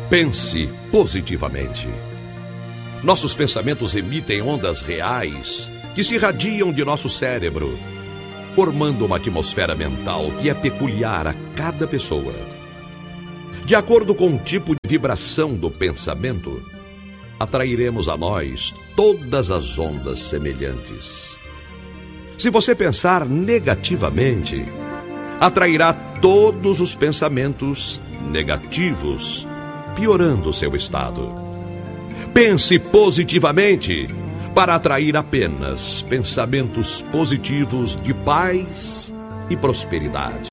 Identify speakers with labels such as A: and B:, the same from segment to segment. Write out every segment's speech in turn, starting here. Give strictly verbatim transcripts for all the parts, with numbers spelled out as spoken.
A: Pense positivamente. Nossos pensamentos emitem ondas reais que se irradiam de nosso cérebro, formando uma atmosfera mental que é peculiar a cada pessoa. De acordo com o tipo de vibração do pensamento, atrairemos a nós todas as ondas semelhantes. Se você pensar negativamente, atrairá todos os pensamentos negativos, piorando seu estado. Pense positivamente para atrair apenas pensamentos positivos de paz e prosperidade.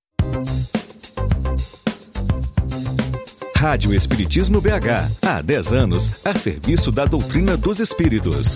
B: Rádio Espiritismo B H, há dez anos, a serviço da doutrina dos espíritos.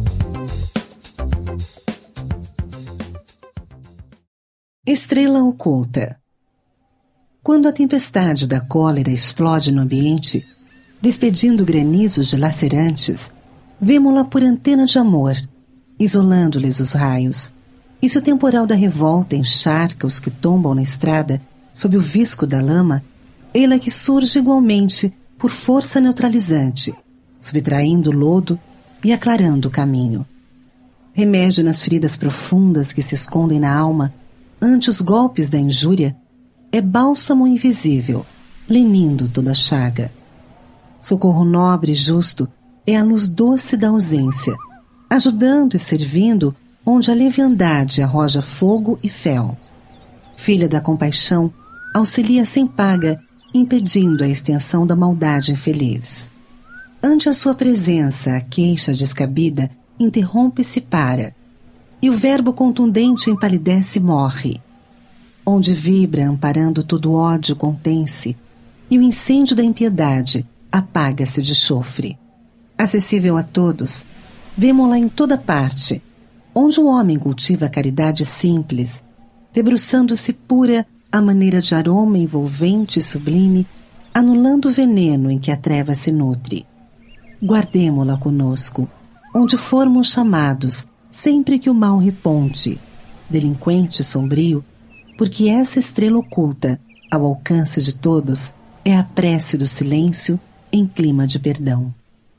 C: Estrela oculta. Quando a tempestade da cólera explode no ambiente, despedindo granizos dilacerantes, vemo-la por antena de amor, isolando-lhes os raios. E se o temporal da revolta encharca os que tombam na estrada, sob o visco da lama, ela que surge igualmente por força neutralizante, subtraindo o lodo e aclarando o caminho. Remédio nas feridas profundas que se escondem na alma, ante os golpes da injúria, é bálsamo invisível, lenindo toda a chaga. Socorro nobre e justo é a luz doce da ausência, ajudando e servindo onde a leviandade arroja fogo e fel. Filha da compaixão, auxilia sem paga, impedindo a extensão da maldade infeliz. Ante a sua presença, a queixa descabida interrompe-se e para, e o verbo contundente empalidece e morre. Onde vibra, amparando todo ódio, contém-se, e o incêndio da impiedade apaga-se de chofre. Acessível a todos, vemo-la em toda parte, onde o homem cultiva a caridade simples, debruçando-se pura à maneira de aroma envolvente e sublime, anulando o veneno em que a treva se nutre. Guardemo-la conosco, onde formos chamados, sempre que o mal reponte, delinquente sombrio, porque essa estrela oculta, ao alcance de todos, é a prece do silêncio em clima de perdão.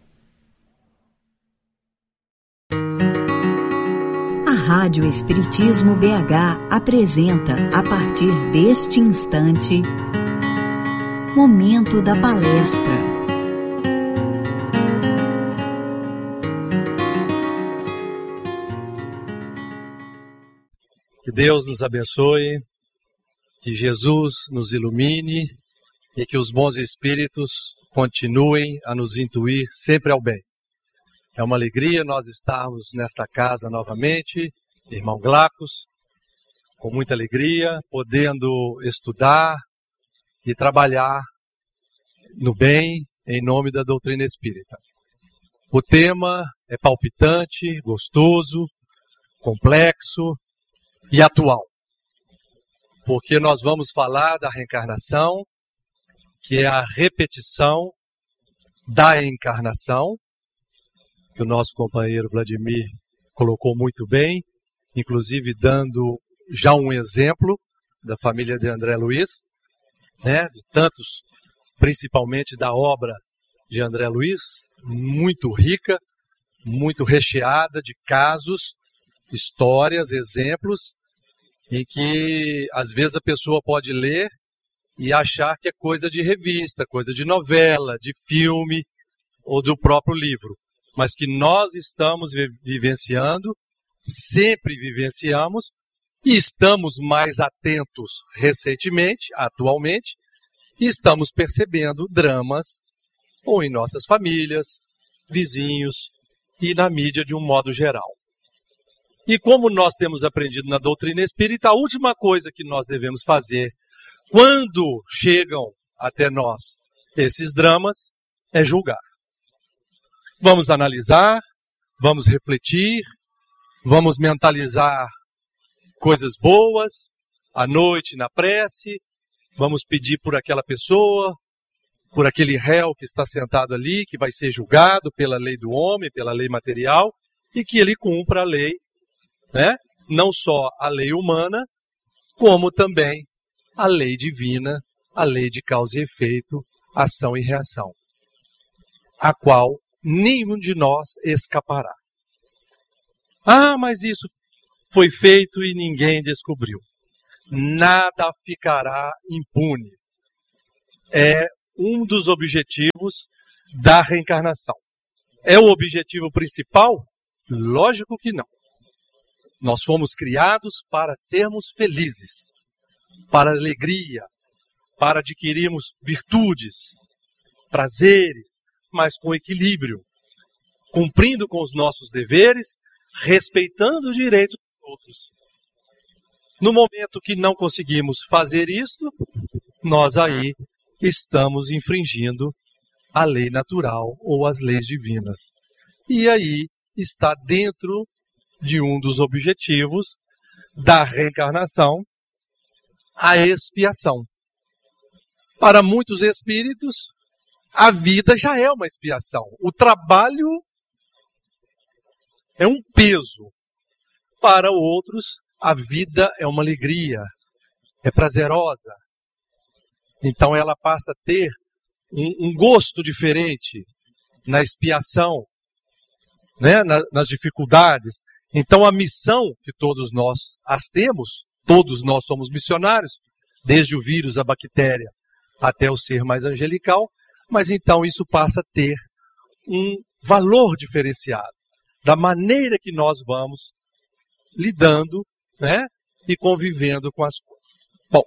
D: A Rádio Espiritismo B H apresenta, a partir deste instante, Momento da Palestra.
E: Que Deus nos abençoe, que Jesus nos ilumine e que os bons espíritos continuem a nos intuir sempre ao bem. É uma alegria nós estarmos nesta casa novamente, irmão Glacos, com muita alegria, podendo estudar e trabalhar no bem em nome da doutrina espírita. O tema é palpitante, gostoso, complexo e atual, porque nós vamos falar da reencarnação, que é a repetição da encarnação, que o nosso companheiro Vladimir colocou muito bem, inclusive dando já um exemplo da família de André Luiz, né, de tantos, principalmente da obra de André Luiz, muito rica, muito recheada de casos, histórias, exemplos, em que às vezes a pessoa pode ler e achar que é coisa de revista, coisa de novela, de filme ou do próprio livro, mas que nós estamos vivenciando, sempre vivenciamos, e estamos mais atentos recentemente, atualmente, e estamos percebendo dramas ou em nossas famílias, vizinhos e na mídia de um modo geral. E como nós temos aprendido na doutrina espírita, a última coisa que nós devemos fazer quando chegam até nós esses dramas é julgar. Vamos analisar, vamos refletir, vamos mentalizar coisas boas, à noite na prece, vamos pedir por aquela pessoa, por aquele réu que está sentado ali, que vai ser julgado pela lei do homem, pela lei material, e que ele cumpra a lei, né? Não só a lei humana, como também a lei divina, a lei de causa e efeito, ação e reação. a qual nenhum de nós escapará. Ah, mas isso foi feito e ninguém descobriu. Nada ficará impune. É um dos objetivos da reencarnação. É o objetivo principal? Lógico que não. Nós fomos criados para sermos felizes, para alegria, para adquirirmos virtudes, prazeres, mas com equilíbrio, cumprindo com os nossos deveres, respeitando o direito dos outros. No momento que não conseguimos fazer isto, nós aí estamos infringindo a lei natural ou as leis divinas. E aí está dentro de um dos objetivos da reencarnação a expiação. Para muitos espíritos, a vida já é uma expiação. O trabalho é um peso. Para outros, a vida é uma alegria, é prazerosa. Então ela passa a ter um, um gosto diferente na expiação, né, na, nas dificuldades. Então a missão que todos nós as temos, todos nós somos missionários, desde o vírus, a bactéria, até o ser mais angelical, mas então isso passa a ter um valor diferenciado da maneira que nós vamos lidando, né, e convivendo com as coisas. Bom,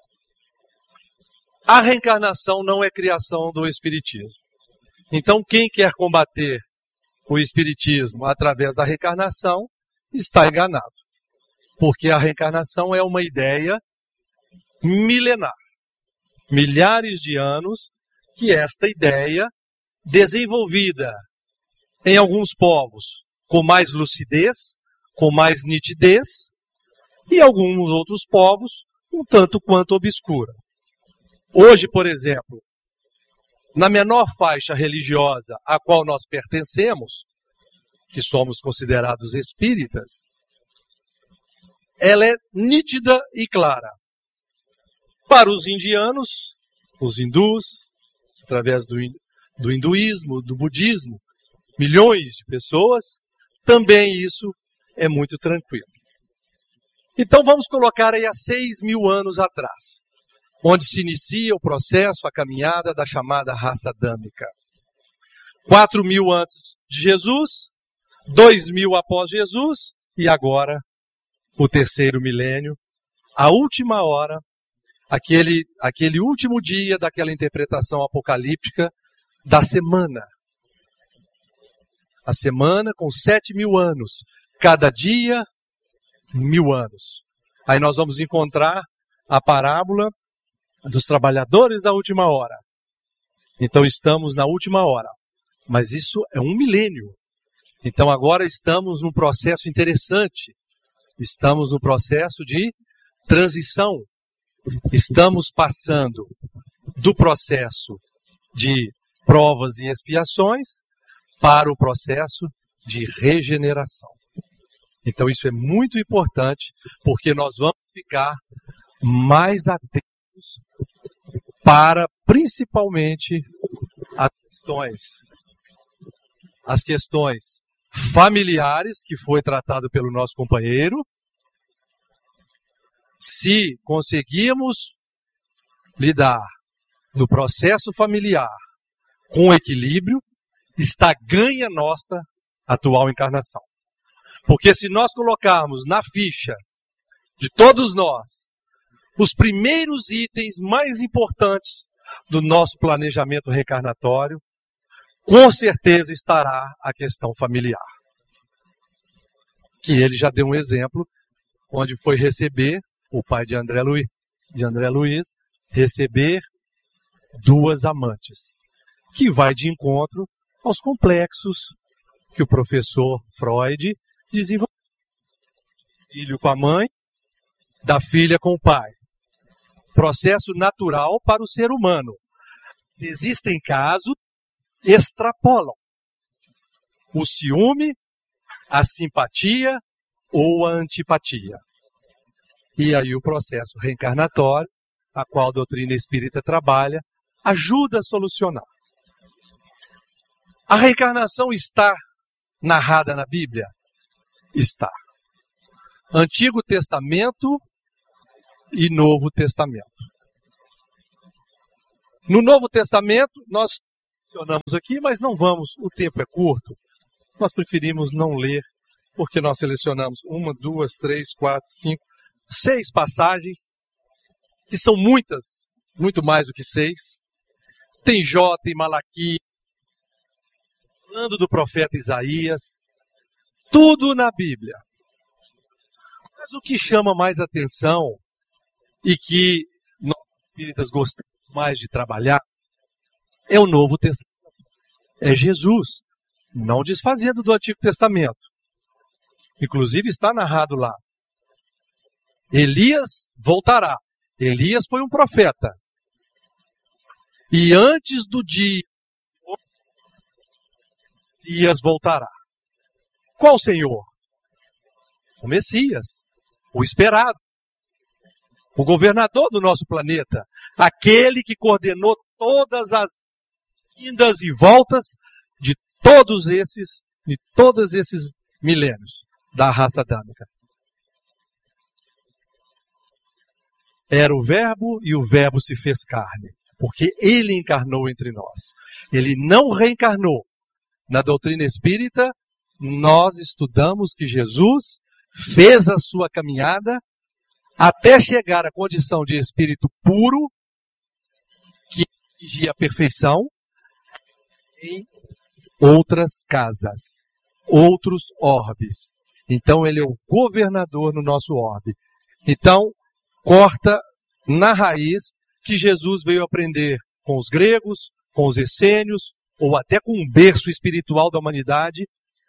E: a reencarnação não é criação do Espiritismo. Então quem quer combater o Espiritismo através da reencarnação está enganado. Porque a reencarnação é uma ideia milenar. Milhares de anos que esta ideia, desenvolvida em alguns povos com mais lucidez, com mais nitidez, e alguns outros povos um tanto quanto obscura. Hoje, por exemplo, na menor faixa religiosa a qual nós pertencemos, que somos considerados espíritas, ela é nítida e clara. Para os indianos, os hindus, através do, do hinduísmo, do budismo, milhões de pessoas, também isso é muito tranquilo. Então vamos colocar aí há seis mil anos atrás, onde se inicia o processo, a caminhada da chamada raça adâmica. Quatro mil antes de Jesus, dois mil após Jesus, e agora o terceiro milênio, a última hora, aquele, aquele último dia daquela interpretação apocalíptica da semana. A semana com sete mil anos, cada dia mil anos. Aí nós vamos encontrar a parábola dos trabalhadores da última hora. Então estamos na última hora, mas isso é um milênio. Então agora estamos num processo interessante, estamos no processo de transição, estamos passando do processo de provas e expiações para o processo de regeneração. Então isso é muito importante, porque nós vamos ficar mais atentos para, principalmente, as questões, as questões familiares, que foi tratado pelo nosso companheiro. Se conseguirmos lidar no processo familiar com equilíbrio, está ganha nossa atual encarnação. Porque se nós colocarmos na ficha de todos nós os primeiros itens mais importantes do nosso planejamento reencarnatório, com certeza estará a questão familiar. Que ele já deu um exemplo, onde foi receber, o pai de André Luiz, de André Luiz, receber duas amantes, que vai de encontro aos complexos que o professor Freud desenvolveu. Filho com a mãe, da filha com o pai. Processo natural para o ser humano. Existem casos que extrapolam o ciúme, a simpatia ou a antipatia. E aí o processo reencarnatório, a qual a doutrina espírita trabalha, ajuda a solucionar. A reencarnação está narrada na Bíblia? Está. Antigo Testamento e Novo Testamento. No Novo Testamento, nós mencionamos aqui, mas não vamos, o tempo é curto. Nós preferimos não ler, porque nós selecionamos uma, duas, três, quatro, cinco, seis passagens, que são muitas, muito mais do que seis. Tem Jó, tem Malaquias, falando do profeta Isaías, tudo na Bíblia. Mas o que chama mais atenção e que nós espíritas gostamos mais de trabalhar é o Novo Testamento. É Jesus, não desfazendo do Antigo Testamento. Inclusive está narrado lá. Elias voltará. Elias foi um profeta. E antes do dia, Elias voltará. Qual Senhor? O Messias, o esperado, o governador do nosso planeta, aquele que coordenou todas as indas e voltas de todos esses, de todos esses milênios da raça adâmica. Era o Verbo e o Verbo se fez carne, porque ele encarnou entre nós. Ele não reencarnou. Na doutrina espírita, nós estudamos que Jesus fez a sua caminhada até chegar à condição de espírito puro, que atingia a perfeição, em outras casas, outros orbes. Então ele é o governador no nosso orbe. Então, corta na raiz que Jesus veio aprender com os gregos, com os essênios, ou até com um berço espiritual da humanidade,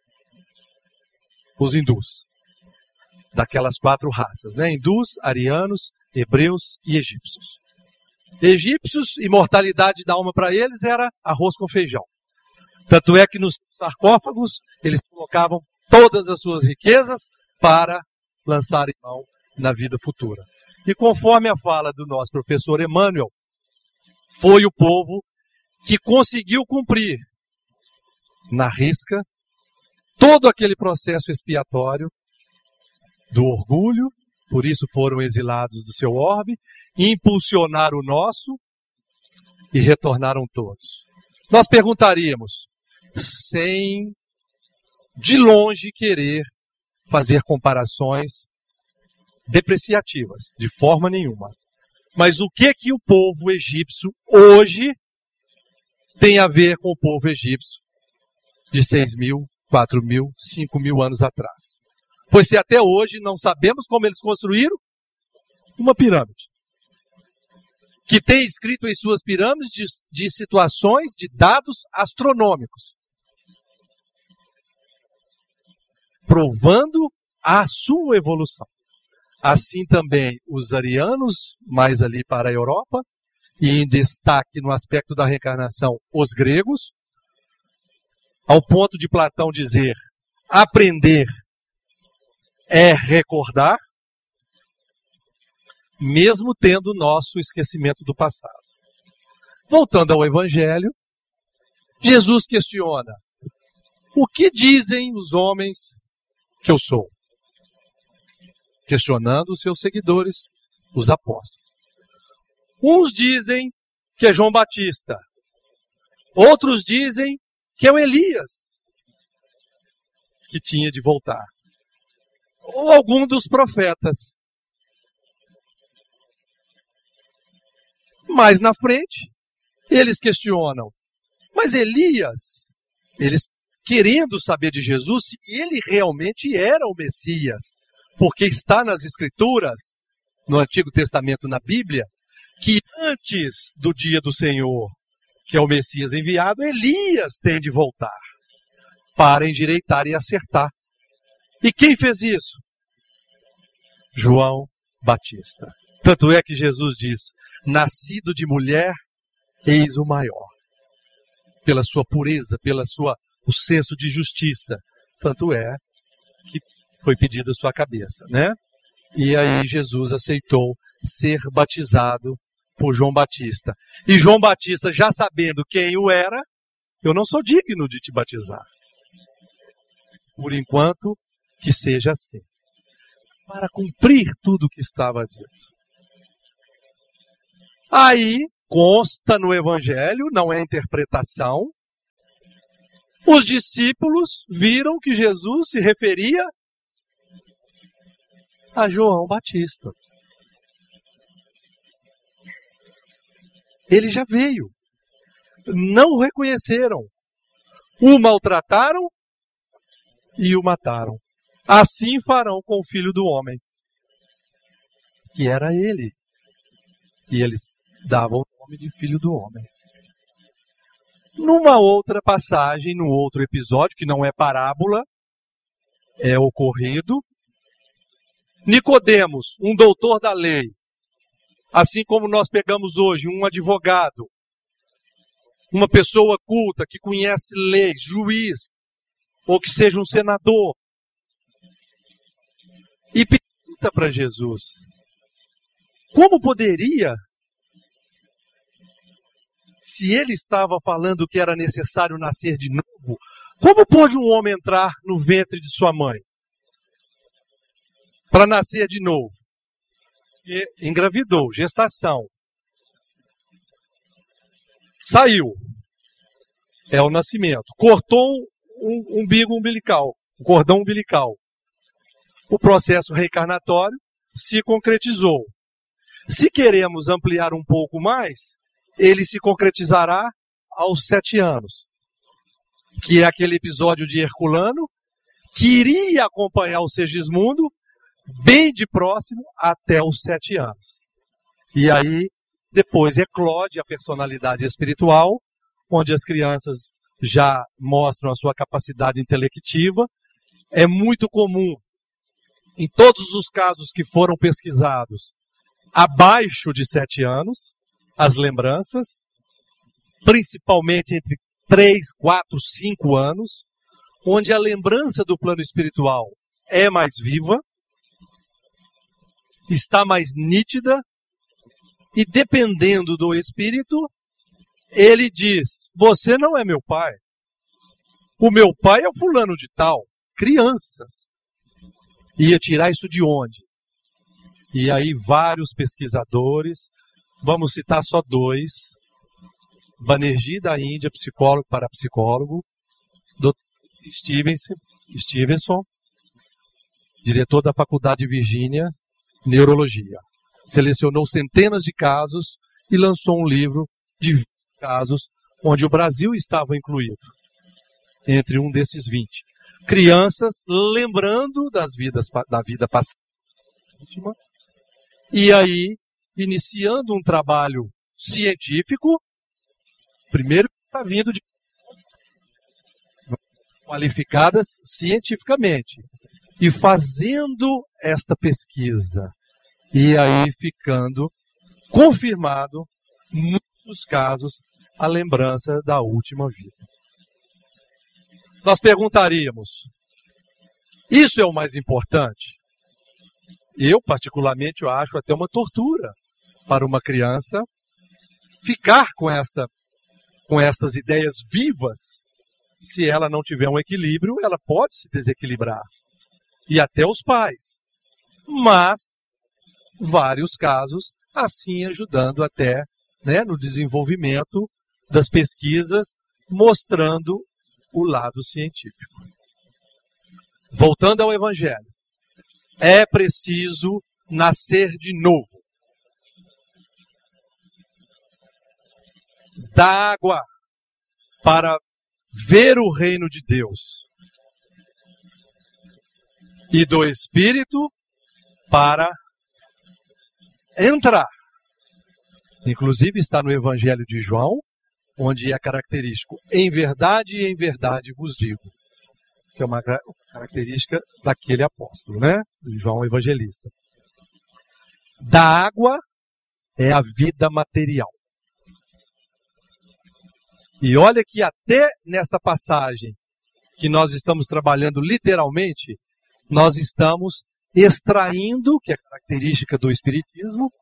E: os hindus. Daquelas quatro raças, né? Hindus, arianos, hebreus e egípcios. Egípcios, imortalidade da alma para eles era arroz com feijão. Tanto é que nos sarcófagos eles colocavam todas as suas riquezas para lançarem mão na vida futura. E conforme a fala do nosso professor Emmanuel, foi o povo que conseguiu cumprir na risca todo aquele processo expiatório do orgulho, por isso foram exilados do seu orbe, impulsionaram o nosso e retornaram todos. Nós perguntaríamos, sem de longe querer fazer comparações depreciativas, de forma nenhuma. Mas o que que o povo egípcio hoje tem a ver com o povo egípcio de seis mil, quatro mil, cinco mil anos atrás? Pois se até hoje não sabemos como eles construíram uma pirâmide, que tem escrito em suas pirâmides de, de situações, de dados astronômicos, provando a sua evolução. Assim também os arianos, mais ali para a Europa, e em destaque no aspecto da reencarnação, os gregos, ao ponto de Platão dizer, aprender é recordar, mesmo tendo nosso esquecimento do passado. Voltando ao Evangelho, Jesus questiona, o que dizem os homens que eu sou? Questionando os seus seguidores, os apóstolos. Uns dizem que é João Batista, outros dizem que é o Elias, que tinha de voltar. Ou algum dos profetas. Mais na frente, eles questionam, mas Elias, eles querendo saber de Jesus se ele realmente era o Messias, porque está nas Escrituras, no Antigo Testamento, na Bíblia, que antes do dia do Senhor, que é o Messias enviado, Elias tem de voltar para endireitar e acertar. E quem fez isso? João Batista. Tanto é que Jesus diz, nascido de mulher, eis o maior. Pela sua pureza, pela sua, o senso de justiça. Tanto é que foi pedido a sua cabeça, né? E aí Jesus aceitou ser batizado por João Batista. E João Batista, já sabendo quem o era, eu não sou digno de te batizar. Por enquanto, que seja assim. Para cumprir tudo o que estava dito. Aí, consta no Evangelho, não é interpretação, os discípulos viram que Jesus se referia a João Batista. Ele já veio. Não o reconheceram. O maltrataram e o mataram. Assim farão com o Filho do Homem. Que era ele. E eles davam o nome de Filho do Homem. Numa outra passagem, num outro episódio, que não é parábola, é ocorrido, Nicodemos, um doutor da lei, assim como nós pegamos hoje um advogado, uma pessoa culta que conhece leis, juiz, ou que seja um senador, e pergunta para Jesus, como poderia, se ele estava falando que era necessário nascer de novo, como pode um homem entrar no ventre de sua mãe para nascer de novo? E engravidou, gestação. Saiu. É o nascimento. Cortou um umbigo umbilical, um cordão umbilical. O processo reencarnatório se concretizou. Se queremos ampliar um pouco mais, ele se concretizará aos sete anos. Que é aquele episódio de Herculano, que iria acompanhar o Segismundo bem de próximo até os sete anos. E aí, depois eclode a personalidade espiritual, onde as crianças já mostram a sua capacidade intelectiva. É muito comum, em todos os casos que foram pesquisados, abaixo de sete anos, as lembranças, principalmente entre três, quatro, cinco anos, onde a lembrança do plano espiritual é mais viva, está mais nítida, e dependendo do espírito, ele diz, você não é meu pai. O meu pai é o fulano de tal. Crianças. Ia tirar isso de onde? E aí vários pesquisadores, vamos citar só dois, Banerjee da Índia, psicólogo para psicólogo, doutor Stevenson, Stevenson, diretor da Faculdade de Virgínia, Neurologia. Selecionou centenas de casos e lançou um livro de casos onde o Brasil estava incluído, entre um desses vinte. Crianças lembrando das vidas, da vida passada. E aí, iniciando um trabalho científico, primeiro está vindo de qualificadas cientificamente, e fazendo esta pesquisa, e aí ficando confirmado, em muitos casos, a lembrança da última vida. Nós perguntaríamos, isso é o mais importante? Eu, particularmente, eu acho até uma tortura para uma criança ficar com, esta, com estas ideias vivas. Se ela não tiver um equilíbrio, ela pode se desequilibrar. E até os pais. Mas, vários casos, assim ajudando até, né, no desenvolvimento das pesquisas, mostrando o lado científico. Voltando ao Evangelho. É preciso nascer de novo. Da água para ver o reino de Deus. E do Espírito para entrar. Inclusive está no Evangelho de João, onde é característico, em verdade e em verdade vos digo. Que é uma característica daquele apóstolo, né? De João Evangelista. Da água é a vida material. E olha que até nesta passagem, que nós estamos trabalhando literalmente, nós estamos extraindo, que é característica do Espiritismo,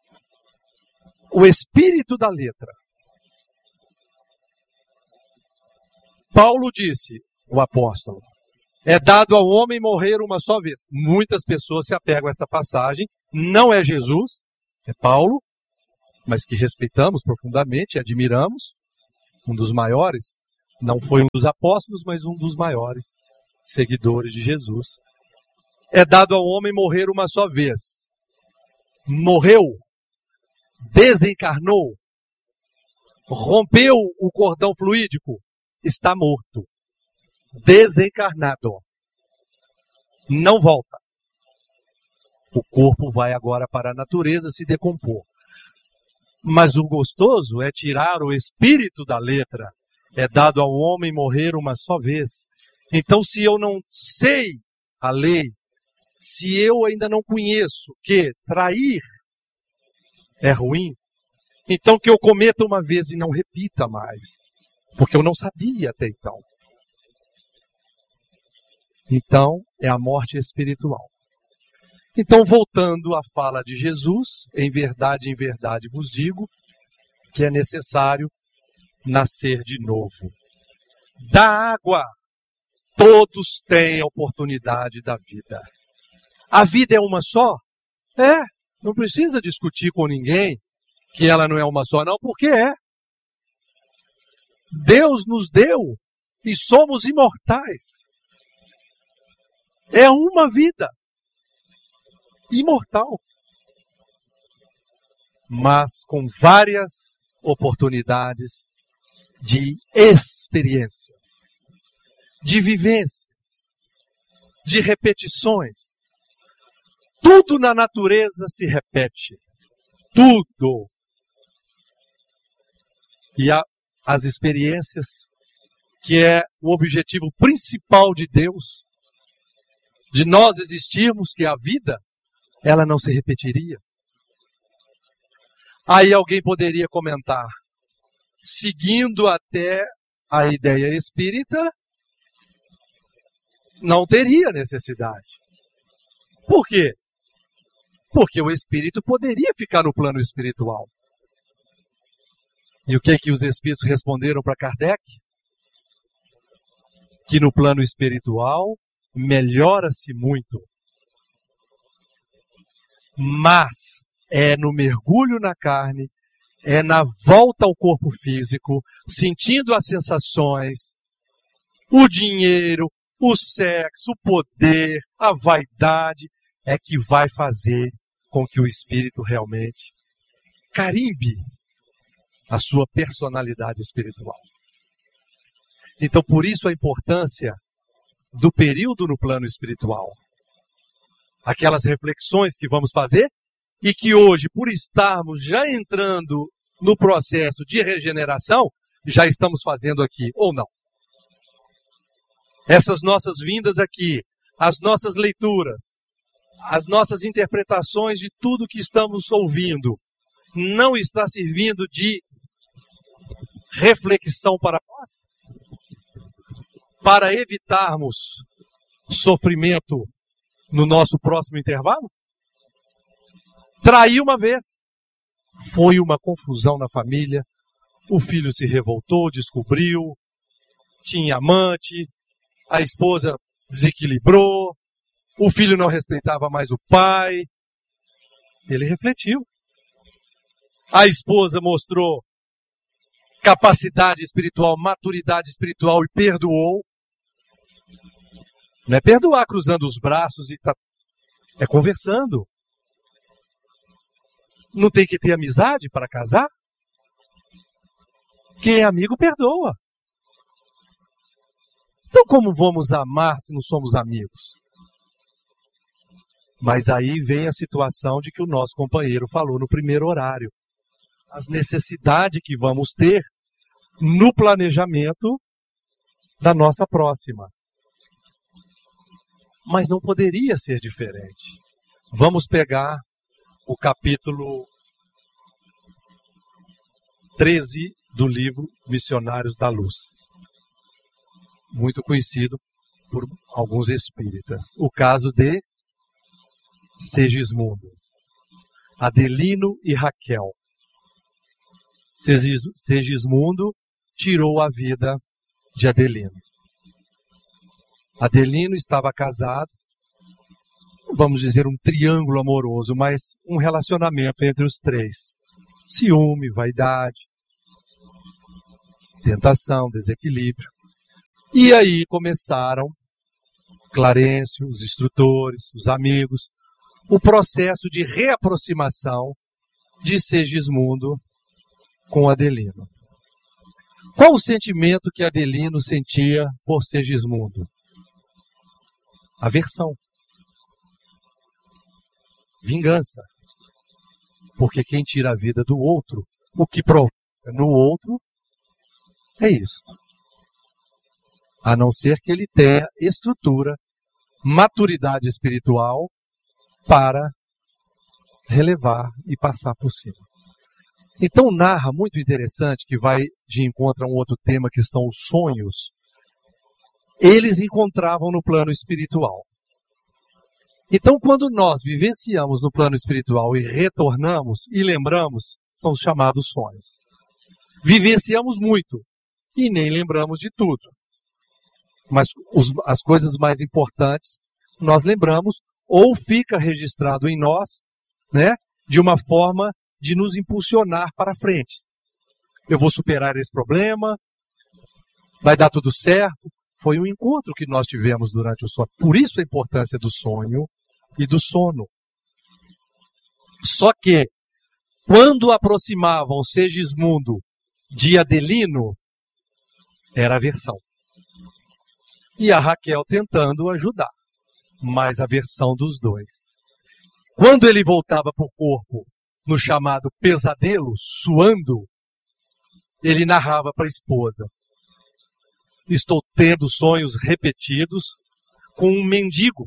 E: o espírito da letra. Paulo disse, o apóstolo, é dado ao homem morrer uma só vez. Muitas pessoas se apegam a esta passagem. Não é Jesus, é Paulo, mas que respeitamos profundamente e admiramos. Um dos maiores, não foi um dos apóstolos, mas um dos maiores seguidores de Jesus. É dado ao homem morrer uma só vez. Morreu, desencarnou, rompeu o cordão fluídico, está morto, desencarnado, não volta. O corpo vai agora para a natureza se decompor. Mas o gostoso é tirar o espírito da letra. É dado ao homem morrer uma só vez. Então, se eu não sei a lei, se eu ainda não conheço que trair é ruim, então que eu cometa uma vez e não repita mais. Porque eu não sabia até então. Então, é a morte espiritual. Então, voltando à fala de Jesus, em verdade, em verdade vos digo, que é necessário nascer de novo. Da água, todos têm a oportunidade da vida. A vida é uma só? É, não precisa discutir com ninguém que ela não é uma só, não, porque é. Deus nos deu e somos imortais. É uma vida imortal, mas com várias oportunidades de experiências, de vivências, de repetições. Tudo na natureza se repete. Tudo. E a, as experiências, que é o objetivo principal de Deus, de nós existirmos, que é a vida, ela não se repetiria. Aí alguém poderia comentar, seguindo até a ideia espírita, não teria necessidade. Por quê? Porque o espírito poderia ficar no plano espiritual. E o que é que os espíritos responderam para Kardec? Que no plano espiritual melhora-se muito. Mas é no mergulho na carne, é na volta ao corpo físico, sentindo as sensações, o dinheiro, o sexo, o poder, a vaidade, é que vai fazer com que o espírito realmente carimbe a sua personalidade espiritual. Então, por isso a importância do período no plano espiritual. Aquelas reflexões que vamos fazer e que hoje, por estarmos já entrando no processo de regeneração, já estamos fazendo aqui, ou não. Essas nossas vindas aqui, as nossas leituras, as nossas interpretações de tudo que estamos ouvindo, não está servindo de reflexão para nós? Para evitarmos sofrimento no nosso próximo intervalo? Traiu uma vez. Foi uma confusão na família. O filho se revoltou, descobriu. Tinha amante. A esposa desequilibrou. O filho não respeitava mais o pai. Ele refletiu. A esposa mostrou capacidade espiritual, maturidade espiritual e perdoou. Não é perdoar cruzando os braços e tá... é conversando. Não tem que ter amizade para casar? Quem é amigo perdoa. Então como vamos amar se não somos amigos? Mas aí vem a situação de que o nosso companheiro falou no primeiro horário. As necessidades que vamos ter no planejamento da nossa próxima. Mas não poderia ser diferente. Vamos pegar o capítulo treze do livro Missionários da Luz. Muito conhecido por alguns espíritas. O caso de Segismundo, Adelino e Raquel. Segismundo tirou a vida de Adelino. Adelino estava casado, vamos dizer um triângulo amoroso, mas um relacionamento entre os três. Ciúme, vaidade, tentação, desequilíbrio. E aí começaram Clarencio, os instrutores, os amigos, o processo de reaproximação de Segismundo com Adelino. Qual o sentimento que Adelino sentia por Segismundo? Aversão. Vingança. Porque quem tira a vida do outro, o que provoca no outro, é isso. A não ser que ele tenha estrutura, maturidade espiritual para relevar e passar por cima. Então narra, muito interessante, que vai de encontro a um outro tema que são os sonhos. Eles encontravam no plano espiritual. Então quando nós vivenciamos no plano espiritual e retornamos e lembramos, são os chamados sonhos. Vivenciamos muito e nem lembramos de tudo. Mas os, as coisas mais importantes nós lembramos ou fica registrado em nós, né, de uma forma de nos impulsionar para frente. Eu vou superar esse problema, vai dar tudo certo. Foi um encontro que nós tivemos durante o sonho. Por isso a importância do sonho e do sono. Só que, quando aproximavam Segismundo de Adelino, era aversão. E a Raquel tentando ajudar, mas a versão dos dois. Quando ele voltava para o corpo, no chamado pesadelo, suando, ele narrava para a esposa: estou tendo sonhos repetidos com um mendigo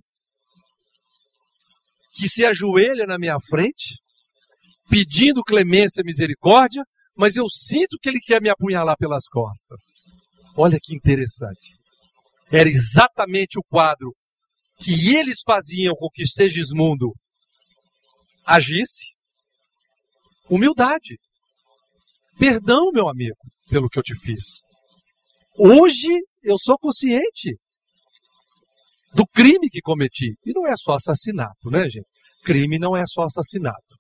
E: que se ajoelha na minha frente, pedindo clemência e misericórdia, mas eu sinto que ele quer me apunhalar pelas costas. Olha que interessante. Era exatamente o quadro que eles faziam com que Segismundo agisse. Humildade. Perdão, meu amigo, pelo que eu te fiz. Hoje eu sou consciente do crime que cometi. E não é só assassinato, né, gente? Crime não é só assassinato.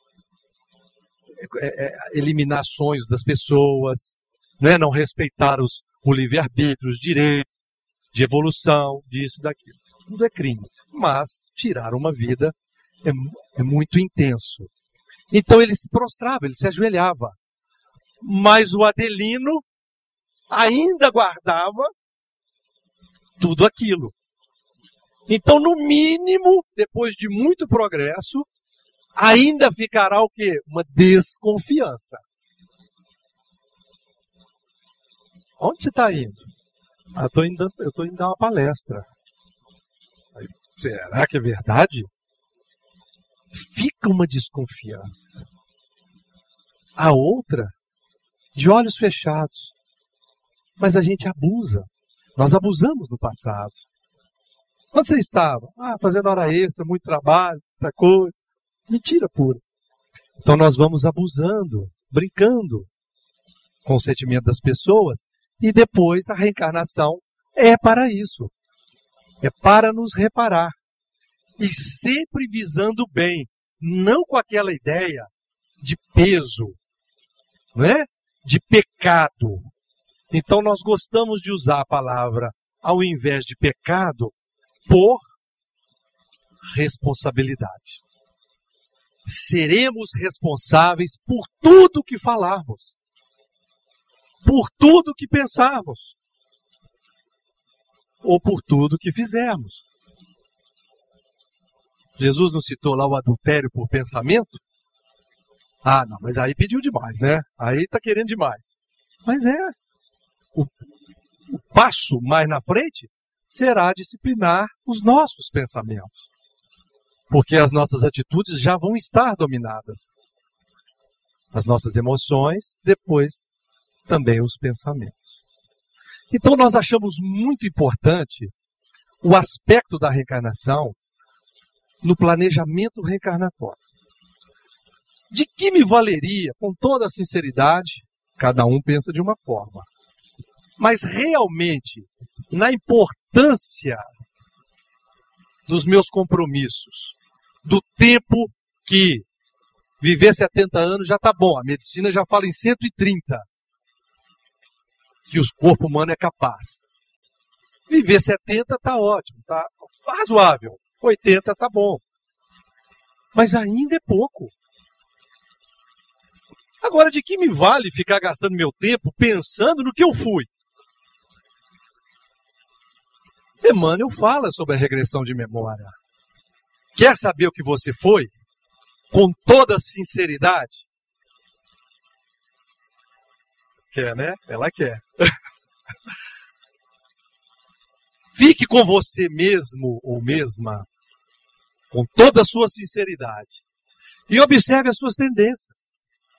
E: É, é, eliminar sonhos das pessoas, não, é? Não respeitar os, o livre-arbítrio, os direitos de evolução, disso, daquilo. Tudo é crime. Mas tirar uma vida é, é muito intenso. Então ele se prostrava, ele se ajoelhava. Mas o Adelino ainda guardava tudo aquilo. Então, no mínimo, depois de muito progresso, ainda ficará o quê? Uma desconfiança. Onde você está indo? Ah, eu tô indo, eu estou indo dar uma palestra. Aí, será que é verdade? Fica uma desconfiança. A outra, de olhos fechados. Mas a gente abusa. Nós abusamos no passado. Onde você estava? Ah, fazendo hora extra, muito trabalho, muita coisa. Mentira pura. Então nós vamos abusando, brincando com o sentimento das pessoas. E depois a reencarnação é para isso. É para nos reparar. E sempre visando o bem. Não com aquela ideia de peso, não é? De pecado. Então nós gostamos de usar a palavra, ao invés de pecado, por responsabilidade. Seremos responsáveis por tudo que falarmos, por tudo que pensarmos, ou por tudo que fizermos. Jesus não citou lá o adultério por pensamento? Ah, não, mas aí pediu demais, né? Aí está querendo demais. Mas é. O, o passo mais na frente será disciplinar os nossos pensamentos. Porque as nossas atitudes já vão estar dominadas. As nossas emoções, depois também os pensamentos. Então nós achamos muito importante o aspecto da reencarnação no planejamento reencarnatório. De que me valeria, com toda a sinceridade, cada um pensa de uma forma. Mas realmente, na importância dos meus compromissos, do tempo que viver setenta anos já está bom. A medicina já fala em cento e trinta, que o corpo humano é capaz. Viver setenta está ótimo, está razoável. oitenta está bom. Mas ainda é pouco. Agora, de que me vale ficar gastando meu tempo pensando no que eu fui? Emmanuel fala sobre a regressão de memória. Quer saber o que você foi? Com toda sinceridade? Quer, né? Ela quer. Fique com você mesmo ou mesma, com toda a sua sinceridade, e observe as suas tendências.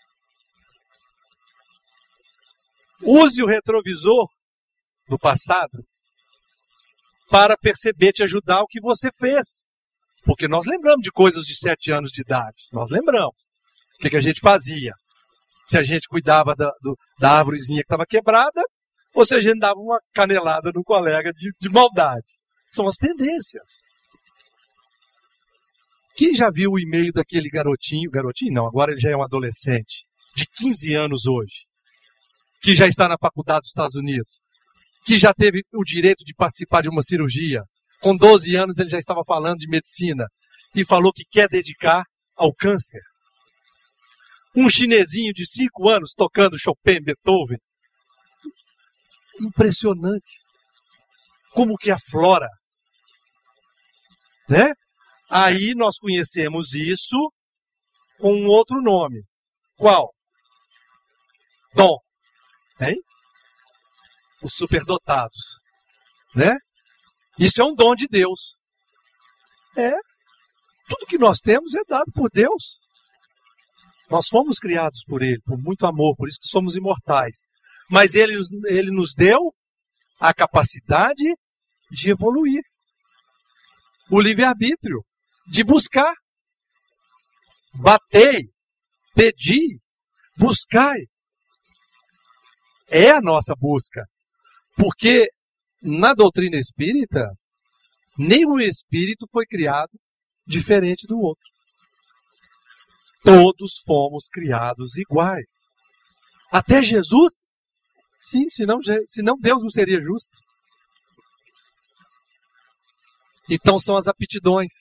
E: Use o retrovisor do passado para perceber, te ajudar o que você fez. Porque nós lembramos de coisas de sete anos de idade. Nós lembramos. O que, que a gente fazia? Se a gente cuidava da, do, da árvorezinha que estava quebrada, ou se a gente dava uma canelada no colega de, de maldade. São as tendências. Quem já viu o e-mail daquele garotinho, garotinho não, agora ele já é um adolescente, de quinze anos hoje, que já está na faculdade dos Estados Unidos, que já teve o direito de participar de uma cirurgia. Com doze anos ele já estava falando de medicina e falou que quer dedicar ao câncer. Um chinesinho de cinco anos tocando Chopin, Beethoven. Impressionante. Como que aflora. Né? Aí nós conhecemos isso com um outro nome. Qual? Dom. Hein? Os superdotados. Né? Isso é um dom de Deus. É. Tudo que nós temos é dado por Deus. Nós fomos criados por Ele, por muito amor, por isso que somos imortais. Mas Ele, ele nos deu a capacidade de evoluir. O livre-arbítrio, de buscar. Batei, pedi, buscai. É a nossa busca. Porque na doutrina espírita, nenhum espírito foi criado diferente do outro. Todos fomos criados iguais. Até Jesus? Sim, senão, senão Deus não seria justo. Então são as aptidões,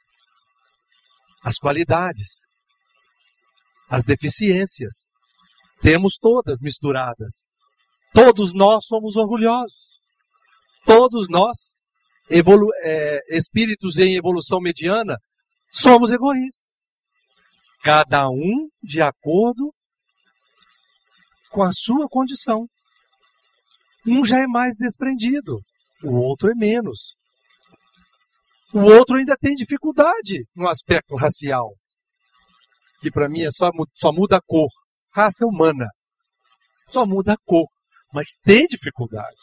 E: as qualidades, as deficiências. Temos todas misturadas. Todos nós somos orgulhosos. Todos nós, evolu é, espíritos em evolução mediana, somos egoístas. Cada um de acordo com a sua condição. Um já é mais desprendido, o outro é menos. O outro ainda tem dificuldade no aspecto racial. Que para mim é só, só muda a cor. Raça humana. Só muda a cor. Mas tem dificuldade.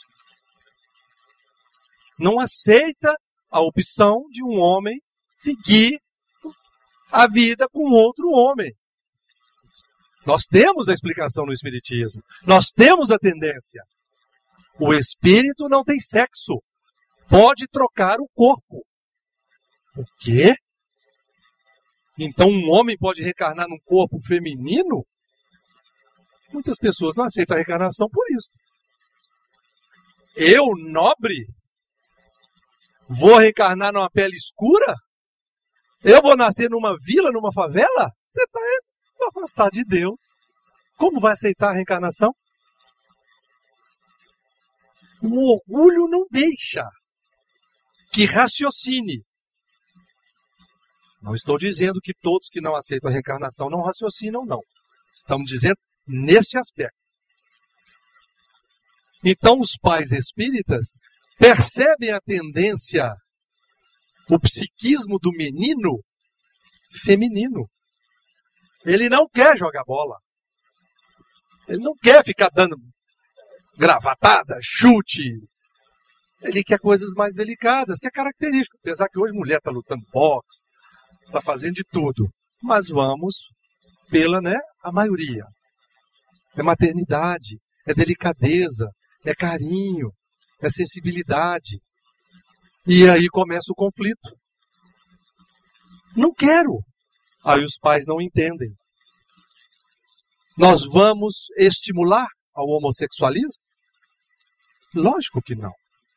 E: Não aceita a opção de um homem seguir a vida com outro homem. Nós temos a explicação no Espiritismo. Nós temos a tendência. O espírito não tem sexo. Pode trocar o corpo. O quê? Então um homem pode reencarnar num corpo feminino? Muitas pessoas não aceitam a reencarnação por isso. Eu, nobre, vou reencarnar numa pele escura? Eu vou nascer numa vila, numa favela? Você está afastado de Deus. Como vai aceitar a reencarnação? O orgulho não deixa que raciocine. Não estou dizendo que todos que não aceitam a reencarnação não raciocinam, não. Estamos dizendo neste aspecto. Então os pais espíritas percebem a tendência, o psiquismo do menino feminino. Ele não quer jogar bola. Ele não quer ficar dando gravatada, chute. Ele quer coisas mais delicadas, que é característico. Apesar que hoje mulher está lutando boxe, está fazendo de tudo. Mas vamos pela, né, a maioria. É maternidade, é delicadeza, é carinho, é sensibilidade. E aí começa o conflito. Não quero. Aí os pais não entendem. Nós vamos estimular ao homossexualismo? Lógico que não.